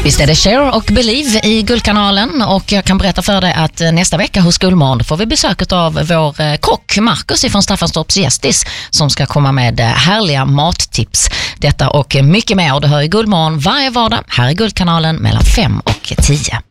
Visst är det Share och Believe i Guldkanalen, och jag kan berätta för dig att nästa vecka hos Guldmorgon får vi besök av vår kock Marcus ifrån Staffanstorps Gästis som ska komma med härliga mattips. Detta och mycket mer, och det hör i Guldmorgon varje vardag här i Guldkanalen mellan 5 och 10.